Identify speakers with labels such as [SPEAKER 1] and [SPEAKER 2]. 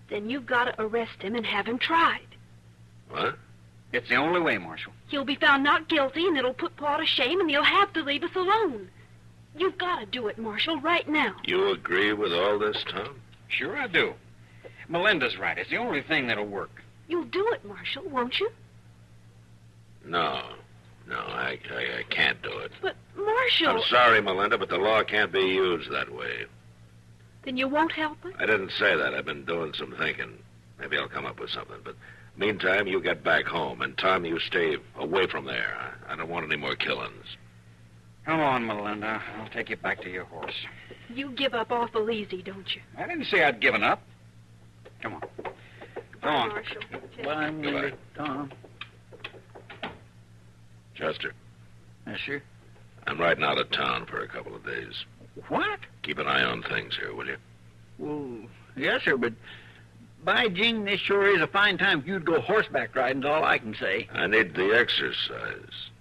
[SPEAKER 1] Then you've got to arrest him and have him tried.
[SPEAKER 2] What?
[SPEAKER 3] It's the only way, Marshal.
[SPEAKER 1] He'll be found not guilty, and it'll put Pa to shame, and he'll have to leave us alone. You've got to do it, Marshal, right now.
[SPEAKER 2] You agree with all this, Tom?
[SPEAKER 3] Sure I do. Melinda's right. It's the only thing that'll work.
[SPEAKER 1] You'll do it, Marshal, won't you?
[SPEAKER 2] No, I can't do it.
[SPEAKER 1] But, Marshal...
[SPEAKER 2] I'm sorry, Melinda, but the law can't be used that way.
[SPEAKER 1] Then you won't help us?
[SPEAKER 2] I didn't say that. I've been doing some thinking. Maybe I'll come up with something, but meantime, you get back home, and Tom, you stay away from there. I don't want any more killings.
[SPEAKER 3] Come on, Melinda. I'll take you back to your horse.
[SPEAKER 1] You give up awful easy, don't you?
[SPEAKER 3] I didn't say I'd given up. Come on. Go on.
[SPEAKER 1] Marshal.
[SPEAKER 3] Bye, Melinda. Tom.
[SPEAKER 2] Chester,
[SPEAKER 3] Yes, sir.
[SPEAKER 2] I'm riding out of town for a couple of days.
[SPEAKER 3] What?
[SPEAKER 2] Keep an eye on things here, will you?
[SPEAKER 3] Well, yes, sir, but by jing, this sure is a fine time for you to go horseback riding, is all I can say.
[SPEAKER 2] I need the exercise.